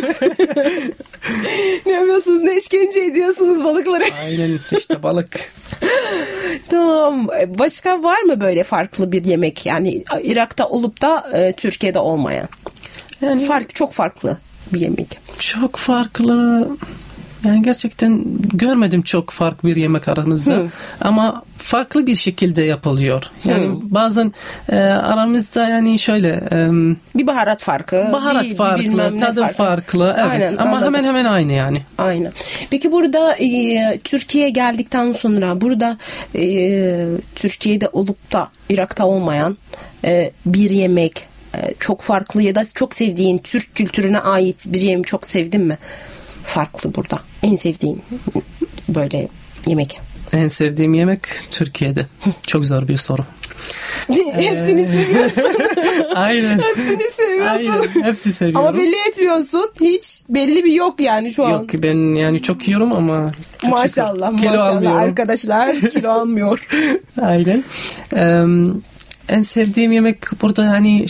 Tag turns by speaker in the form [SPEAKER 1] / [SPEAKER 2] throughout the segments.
[SPEAKER 1] Ne yapıyorsunuz? Ne işkence ediyorsunuz balıklara?
[SPEAKER 2] Aynen işte balık.
[SPEAKER 1] Tamam. Başka var mı böyle farklı bir yemek? Yani Irak'ta olup da Türkiye'de olmayan.
[SPEAKER 2] Yani
[SPEAKER 1] Çok farklı bir yemek.
[SPEAKER 2] Çok farklı. Yani gerçekten görmedim çok farklı bir yemek aramızda. Ama farklı bir şekilde yapılıyor. Yani bazen aramızda yani şöyle
[SPEAKER 1] bir baharat farkı,
[SPEAKER 2] farklı, tadı farklı. Evet.
[SPEAKER 1] Aynen,
[SPEAKER 2] ama
[SPEAKER 1] anladım.
[SPEAKER 2] hemen aynı yani.
[SPEAKER 1] Aynen. Peki burada Türkiye'ye geldikten sonra burada Türkiye'de olup da Irak'ta olmayan bir yemek çok farklı ya da çok sevdiğin Türk kültürüne ait bir yemek çok sevdin mi? Farklı burada. En sevdiğin böyle yemek.
[SPEAKER 2] En sevdiğim yemek Türkiye'de. Çok zor bir soru.
[SPEAKER 1] Hepsini seviyorsun.
[SPEAKER 2] Aynen.
[SPEAKER 1] Hepsini seviyorsun.
[SPEAKER 2] Aynen. Hepsi seviyorum.
[SPEAKER 1] Ama belli etmiyorsun. Hiç belli bir yok yani şu an.
[SPEAKER 2] Yok ben yani çok yiyorum ama çok
[SPEAKER 1] maşallah
[SPEAKER 2] kilo
[SPEAKER 1] maşallah
[SPEAKER 2] almıyorum.
[SPEAKER 1] Arkadaşlar kilo almıyor.
[SPEAKER 2] Aynen. En sevdiğim yemek burada hani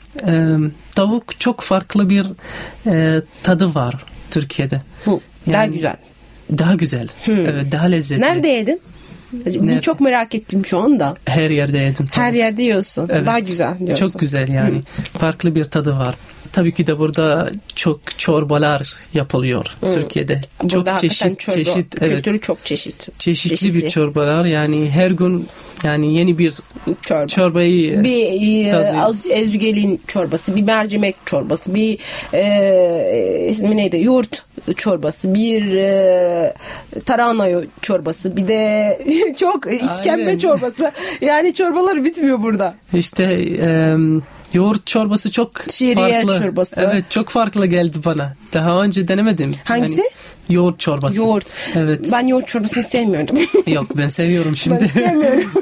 [SPEAKER 2] tavuk çok farklı bir tadı var Türkiye'de.
[SPEAKER 1] Daha güzel.
[SPEAKER 2] Daha güzel. Evet, daha lezzetli.
[SPEAKER 1] Nerede yedin? Bunu çok merak ettim şu anda.
[SPEAKER 2] Her yerde yedim.
[SPEAKER 1] Her yerde yiyorsun. Evet. Daha güzel diyorsun.
[SPEAKER 2] Çok güzel yani. Farklı bir tadı var. Tabii ki de burada çok çorbalar yapılıyor Türkiye'de.
[SPEAKER 1] Burada
[SPEAKER 2] çok çeşit
[SPEAKER 1] kültürü evet. Çok çeşitli
[SPEAKER 2] bir çorbalar yani her gün yani yeni bir çorbayı
[SPEAKER 1] ezgelin çorbası, bir mercimek çorbası, bir ismi neydi? Yoğurt çorbası, bir tarhana çorbası, bir de çok işkembe çorbası. Yani çorbalar bitmiyor burada.
[SPEAKER 2] İşte yoğurt çorbası çok farklı.
[SPEAKER 1] Çorbası.
[SPEAKER 2] Evet, çok farklı geldi bana. Daha önce denemedim.
[SPEAKER 1] Hangisi?
[SPEAKER 2] Yani, yoğurt çorbası.
[SPEAKER 1] Yoğurt.
[SPEAKER 2] Evet.
[SPEAKER 1] Ben yoğurt çorbasını sevmiyordum.
[SPEAKER 2] Yok, ben seviyorum şimdi.
[SPEAKER 1] Ben sevmiyorum.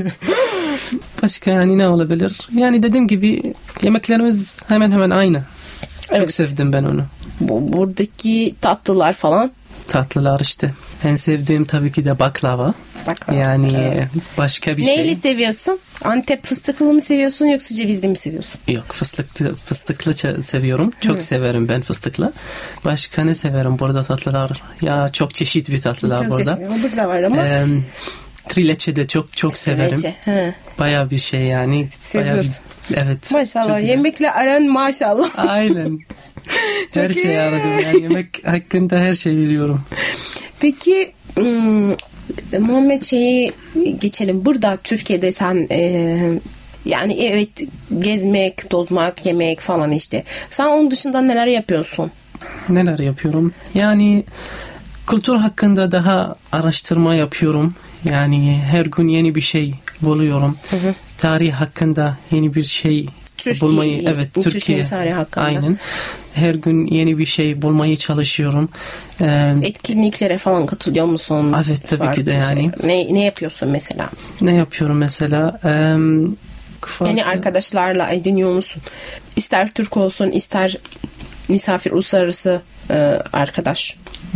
[SPEAKER 2] Başka yani ne olabilir? Yani dediğim gibi yemeklerimiz hemen aynı. Evet. Çok sevdim ben onu.
[SPEAKER 1] Buradaki tatlılar falan.
[SPEAKER 2] Tatlılar işte. En sevdiğim tabii ki de baklava. Yani başka bir
[SPEAKER 1] Neyle seviyorsun? Antep fıstıklı mı seviyorsun yoksa cevizli mi seviyorsun?
[SPEAKER 2] Yok, fıstıklı seviyorum. Çok severim ben fıstıklı. Başka ne severim burada tatlılar? Ya çok çeşit bir tatlılar
[SPEAKER 1] çok
[SPEAKER 2] burada.
[SPEAKER 1] Çeşit. Burada var ama.
[SPEAKER 2] Trileçe de çok severim. Bayağı bir şey yani.
[SPEAKER 1] Seviyorsun.
[SPEAKER 2] Evet.
[SPEAKER 1] Maşallah. Yemekle aran maşallah.
[SPEAKER 2] Aynen. Her şeyi aradım yani. Yemek hakkında her şeyi biliyorum.
[SPEAKER 1] Peki Muhammed geçelim. Burada Türkiye'de sen yani evet gezmek, tozmak, yemek falan işte. Sen onun dışında neler yapıyorsun?
[SPEAKER 2] Neler yapıyorum? Yani kültür hakkında daha araştırma yapıyorum. Yani her gün yeni bir şey buluyorum. Tarih hakkında yeni bir şey bulmayı. Evet, Türkiye
[SPEAKER 1] tarihi hakkında.
[SPEAKER 2] Aynen. Her gün yeni bir şey bulmaya çalışıyorum.
[SPEAKER 1] Etkinliklere falan katılıyor musun?
[SPEAKER 2] Evet, tabii ki de yani.
[SPEAKER 1] Ne yapıyorsun mesela?
[SPEAKER 2] Ne yapıyorum mesela?
[SPEAKER 1] Yani arkadaşlarla ediniyor musun? İster Türk olsun, ister misafir, uluslararası arkadaş.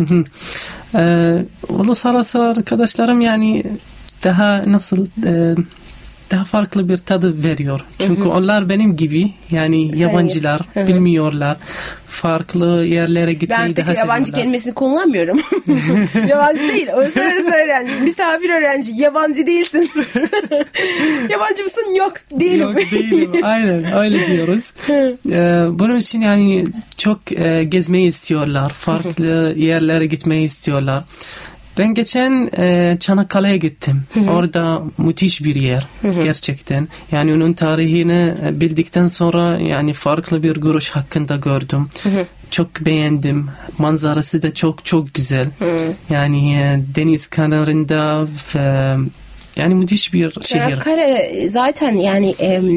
[SPEAKER 2] Uluslararası arkadaşlarım yani daha daha farklı bir tadı veriyor. Çünkü onlar benim gibi yani yabancılar bilmiyorlar. Farklı yerlere gitmeyi daha seviyorlar. Ben
[SPEAKER 1] yabancı kelimesini kullanmıyorum. Yabancı değil. Uluslararası öğrenci. Misafir öğrenci. Yabancı değilsin. Yabancı mısın? Yok. Değilim.
[SPEAKER 2] Yok, değilim. Aynen. Öyle diyoruz. Bunun için yani çok gezmeyi istiyorlar. Farklı yerlere gitmeyi istiyorlar. Ben geçen Çanakkale'ye gittim. Orada müthiş bir yer gerçekten. Yani onun tarihini bildikten sonra yani farklı bir görüş hakkında gördüm. Çok beğendim. Manzarası da çok güzel. Yani deniz kenarında yani müthiş bir şehir.
[SPEAKER 1] Çanakkale zaten yani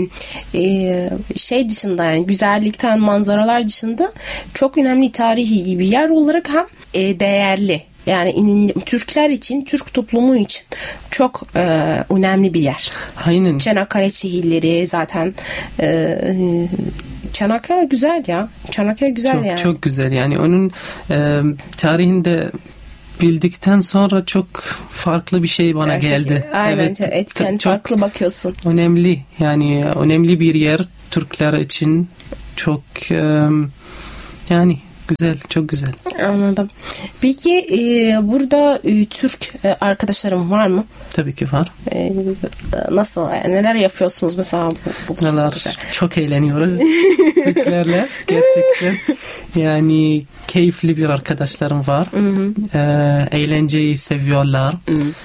[SPEAKER 1] dışında yani güzellikten, manzaralar dışında çok önemli tarihi bir yer olarak hem değerli. Yani Türkler için, Türk toplumu için çok önemli bir yer.
[SPEAKER 2] Aynen.
[SPEAKER 1] Çanakkale şehirleri zaten Çanakkale güzel ya. Çanakkale güzel yani.
[SPEAKER 2] Çok güzel yani. Onun tarihinde bildikten sonra çok farklı bir şey bana geldi.
[SPEAKER 1] Aynen. Evet, etken farklı bakıyorsun.
[SPEAKER 2] Önemli yani önemli bir yer Türkler için çok yani Güzel, çok güzel.
[SPEAKER 1] Anladım. Peki burada Türk arkadaşlarım var mı?
[SPEAKER 2] Tabii ki var.
[SPEAKER 1] Nasıl? Neler yapıyorsunuz mesela?
[SPEAKER 2] Neler? Çok eğleniyoruz Türklerle. Gerçekten. Yani keyifli bir arkadaşlarım var. Eğlenceyi seviyorlar.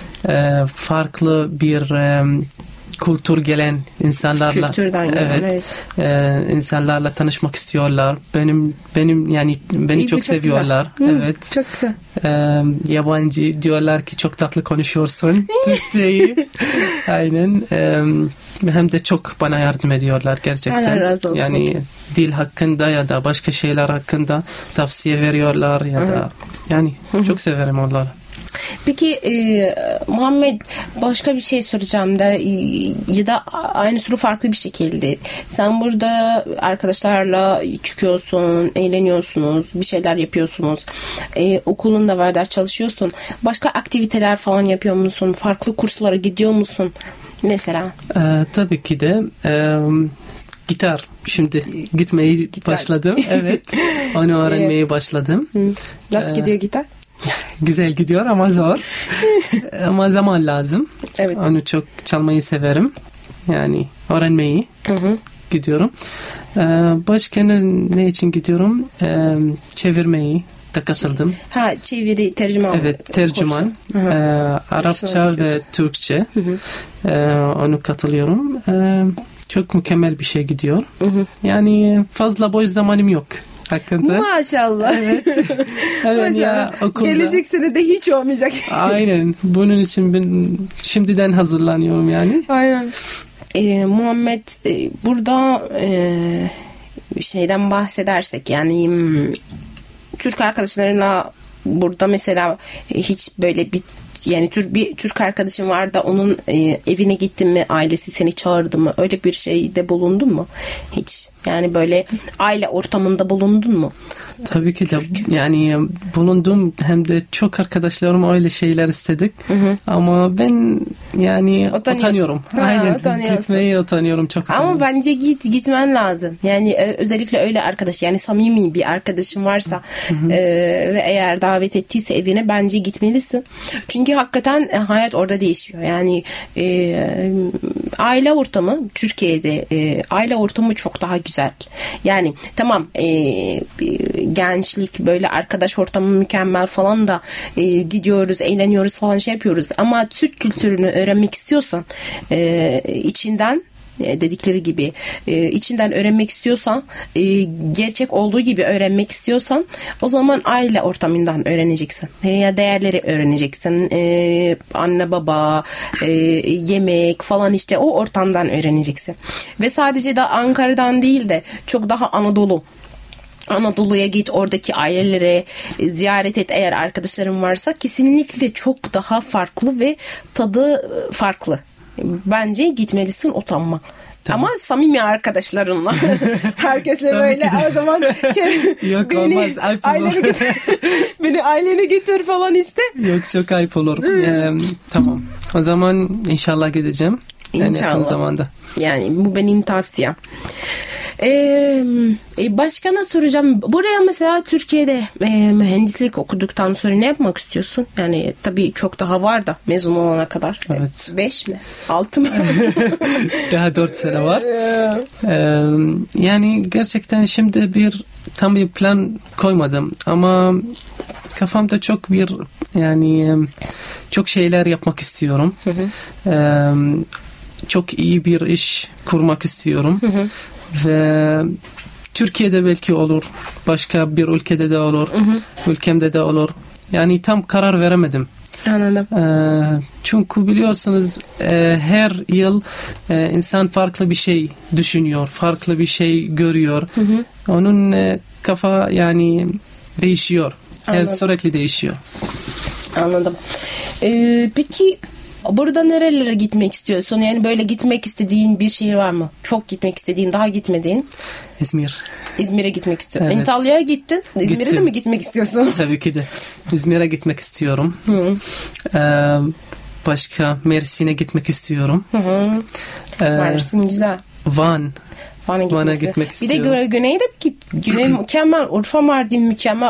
[SPEAKER 2] Farklı bir kültür gelen insanlarla,
[SPEAKER 1] kültürden gelen, evet.
[SPEAKER 2] İnsanlarla tanışmak istiyorlar. Benim yani beni çok seviyorlar. Evet.
[SPEAKER 1] Çok güzel.
[SPEAKER 2] Yabancı diyorlar ki çok tatlı konuşuyorsun Türkçeyi. Aynen. Hem de çok bana yardım ediyorlar gerçekten.
[SPEAKER 1] Allah razı olsun.
[SPEAKER 2] Yani dil hakkında ya da başka şeyler hakkında tavsiye veriyorlar ya da yani çok severim onları.
[SPEAKER 1] Peki Muhammed, başka bir şey soracağım da ya da aynı soru farklı bir şekilde. Sen burada arkadaşlarla çıkıyorsun, eğleniyorsunuz, bir şeyler yapıyorsunuz. Okulun da var, ders çalışıyorsun. Başka aktiviteler falan yapıyor musun? Farklı kurslara gidiyor musun? Mesela.
[SPEAKER 2] Tabii ki de. Gitar. Şimdi gitmeyi başladım. Evet. Onu öğrenmeye başladım.
[SPEAKER 1] Nasıl gidiyor gitar?
[SPEAKER 2] Güzel gidiyor ama zor. Ama zaman lazım.
[SPEAKER 1] Evet.
[SPEAKER 2] Onu çok çalmayı severim. Yani öğrenmeyi gidiyorum. Başka ne için gidiyorum? Çevirmeyi de katıldım.
[SPEAKER 1] Çeviri, tercüman.
[SPEAKER 2] Evet, tercüman. Arapça ve Türkçe. Onu katılıyorum. Çok mükemmel bir şey gidiyor. Yani fazla boş zamanım yok hakkında.
[SPEAKER 1] Maşallah.
[SPEAKER 2] Evet. Evet ya, okulda.
[SPEAKER 1] Gelecek sene de hiç olmayacak.
[SPEAKER 2] Aynen. Bunun için ben şimdiden hazırlanıyorum yani.
[SPEAKER 1] Aynen. Muhammed, burada şeyden bahsedersek yani Türk arkadaşlarına burada mesela hiç böyle bir Türk arkadaşın var da onun evine gittin mi, ailesi seni çağırdı mı, öyle bir şeyde bulundun mu hiç? Yani böyle aile ortamında bulundun mu?
[SPEAKER 2] Tabii ki de yani bulundum, hem de çok arkadaşlarım öyle şeyler istedik. Ama ben yani utanıyorum. Aynen. Gitmeye utanıyorum çok.
[SPEAKER 1] Ama bence gitmen lazım. Yani özellikle öyle arkadaş, yani samimi bir arkadaşın varsa ve eğer davet ettiyse evine bence gitmelisin. Çünkü hakikaten hayat orada değişiyor. Yani aile ortamı Türkiye'de aile ortamı çok daha güzel. Yani tamam gençlik böyle arkadaş ortamı mükemmel falan da gidiyoruz, eğleniyoruz falan şey yapıyoruz. Ama Türk kültürünü öğrenmek istiyorsan içinden dedikleri gibi içinden öğrenmek istiyorsan, gerçek olduğu gibi öğrenmek istiyorsan, o zaman aile ortamından öğreneceksin. Ya değerleri öğreneceksin. Anne baba, yemek falan, işte o ortamdan öğreneceksin. Ve sadece de Ankara'dan değil de çok daha Anadolu'ya git, oradaki ailelere ziyaret et eğer arkadaşların varsa, kesinlikle çok daha farklı ve tadı farklı. Bence gitmelisin, utanma. Tamam. Ama samimi arkadaşlarınla. Herkesle böyle o zaman
[SPEAKER 2] yok, olmaz.
[SPEAKER 1] Beni ailene götür falan işte.
[SPEAKER 2] Yok, çok ayıp olur. Tamam. O zaman inşallah gideceğim.
[SPEAKER 1] İnşallah.
[SPEAKER 2] Yakın zamanda.
[SPEAKER 1] Yani bu benim tavsiyem. Başka ne soracağım? Buraya mesela Türkiye'de mühendislik okuduktan sonra ne yapmak istiyorsun? Yani tabii çok daha var da mezun olana kadar.
[SPEAKER 2] Evet.
[SPEAKER 1] 5 mi? 6 mı?
[SPEAKER 2] Daha 4 sene var. Yani gerçekten şimdi tam bir plan koymadım ama kafamda çok şeyler yapmak istiyorum. Çok iyi bir iş kurmak istiyorum. Ve Türkiye'de belki olur, başka bir ülkede de olur, ülkemde de olur. Yani tam karar veremedim.
[SPEAKER 1] Anladım.
[SPEAKER 2] Çünkü biliyorsunuz her yıl insan farklı bir şey düşünüyor, farklı bir şey görüyor. Onun kafa yani değişiyor. Sürekli değişiyor.
[SPEAKER 1] Anladım. Peki burada nerelere gitmek istiyorsun? Yani böyle gitmek istediğin bir şehir var mı? Çok gitmek istediğin, daha gitmediğin?
[SPEAKER 2] İzmir.
[SPEAKER 1] İzmir'e gitmek istiyorum.
[SPEAKER 2] Evet.
[SPEAKER 1] Antalya'ya gittin. İzmir'e de mi gitmek istiyorsun?
[SPEAKER 2] Tabii ki de. İzmir'e gitmek istiyorum. Başka Mersin'e gitmek istiyorum.
[SPEAKER 1] Mersin güzel.
[SPEAKER 2] Van.
[SPEAKER 1] Van'a
[SPEAKER 2] gitmek
[SPEAKER 1] Bir
[SPEAKER 2] istiyorum.
[SPEAKER 1] de Güney'de Güney mükemmel. Urfa, Mardin mükemmel.